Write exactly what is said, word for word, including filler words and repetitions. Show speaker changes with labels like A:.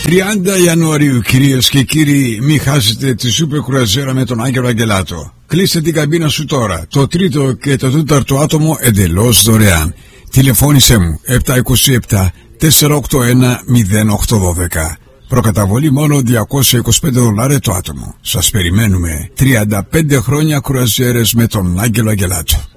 A: τριάντα Ιανουαρίου, κυρίες και κύριοι, μην χάσετε τη σούπερ κρουαζιέρα με τον Άγγελο Αγγελάτο. Κλείστε την καμπίνα σου τώρα. Το τρίτο και το τέταρτο άτομο εντελώς δωρεάν. Τηλεφώνησέ μου επτά είκοσι επτά τετρακόσια ογδόντα ένα μηδέν οκτώ δώδεκα. Προκαταβολή μόνο διακόσια είκοσι πέντε δολάρια το άτομο. Σας περιμένουμε. τριάντα πέντε χρόνια κρουαζιέρες με τον Άγγελο Αγγελάτο.